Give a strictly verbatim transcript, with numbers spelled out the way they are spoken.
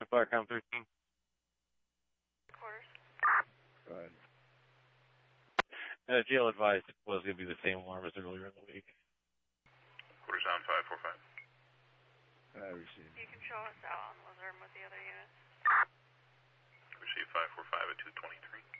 Firecom thirteen. Quarters. Go ahead. Uh, jail advised it was going to be the same alarm as earlier in the week. Quarters on five four five. I received. You can show us out on Lizard with the other units. Receive five four five at two twenty-three.